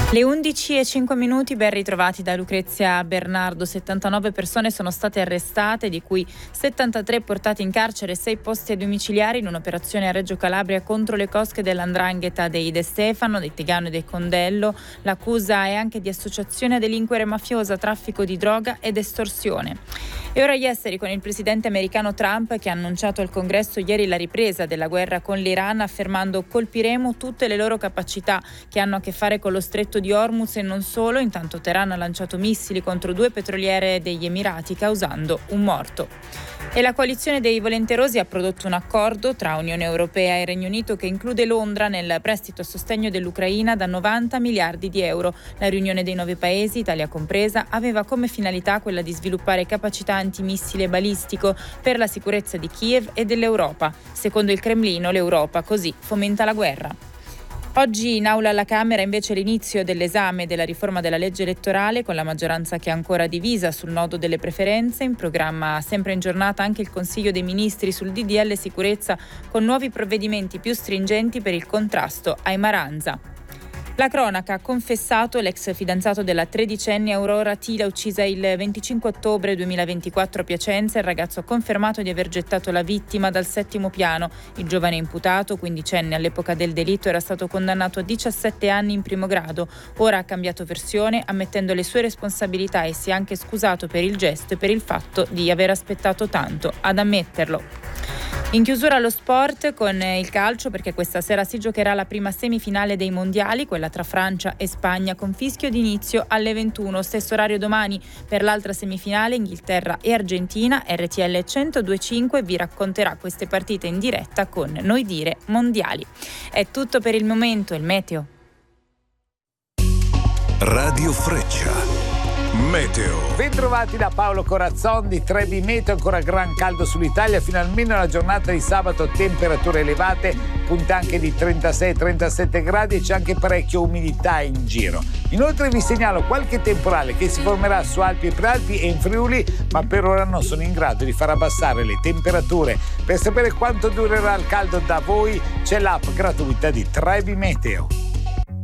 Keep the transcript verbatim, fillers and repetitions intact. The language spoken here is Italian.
Le undici e cinque minuti, ben ritrovati da Lucrezia Bernardo. settantanove persone sono state arrestate, di cui settantatré portate in carcere e sei posti domiciliari in un'operazione a Reggio Calabria contro le cosche dell'Andrangheta dei De Stefano, dei Tegano e dei Condello. L'accusa è anche di associazione a delinquere mafiosa, traffico di droga ed estorsione. E ora gli esteri, con il presidente americano Trump che ha annunciato al Congresso ieri la ripresa della guerra con l'Iran, affermando: colpiremo tutte le loro capacità che hanno a che fare con lo stretto di Hormuz e non solo. Intanto Teheran ha lanciato missili contro due petroliere degli Emirati, causando un morto. E la coalizione dei volenterosi ha prodotto un accordo tra Unione Europea e Regno Unito che include Londra nel prestito a sostegno dell'Ucraina da novanta miliardi di euro. La riunione dei nove paesi, Italia compresa, aveva come finalità quella di sviluppare capacità antimissile balistico per la sicurezza di Kiev e dell'Europa. Secondo il Cremlino, l'Europa così fomenta la guerra. Oggi in aula alla Camera invece l'inizio dell'esame della riforma della legge elettorale, con la maggioranza che è ancora divisa sul nodo delle preferenze. In programma sempre in giornata anche il Consiglio dei Ministri sul D D L sicurezza, con nuovi provvedimenti più stringenti per il contrasto ai maranza. La cronaca: ha confessato l'ex fidanzato della tredicenne Aurora Tila, uccisa il venticinque ottobre duemilaventiquattro a Piacenza. Il ragazzo ha confermato di aver gettato la vittima dal settimo piano. Il giovane imputato, quindicenne all'epoca del delitto, era stato condannato a diciassette anni in primo grado. Ora ha cambiato versione, ammettendo le sue responsabilità, e si è anche scusato per il gesto e per il fatto di aver aspettato tanto ad ammetterlo. In chiusura lo sport con il calcio, perché questa sera si giocherà la prima semifinale dei mondiali, quella tra Francia e Spagna, con fischio d'inizio alle ventuno. Stesso orario domani per l'altra semifinale, Inghilterra e Argentina. R T L centodue e cinque vi racconterà queste partite in diretta con Noi Dire Mondiali. È tutto per il momento. Il meteo. Radio Freccia. Meteo. Bentrovati da Paolo Corazzon di tre B Meteo. Ancora gran caldo sull'Italia fino almeno la giornata di sabato, temperature elevate, punta anche di trentasei trentasette gradi, e c'è anche parecchia umidità in giro. Inoltre vi segnalo qualche temporale che si formerà su Alpi e Prealpi e in Friuli, ma per ora non sono in grado di far abbassare le temperature. Per sapere quanto durerà il caldo da voi c'è l'app gratuita di tre B Meteo.